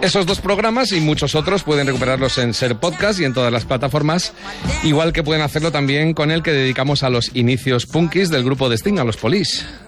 Esos 2 programas y muchos otros pueden recuperarlos en Ser Podcast y en todas las plataformas, igual que pueden hacerlo también con el que dedicamos a los inicios punkis del grupo de Sting, a los Police.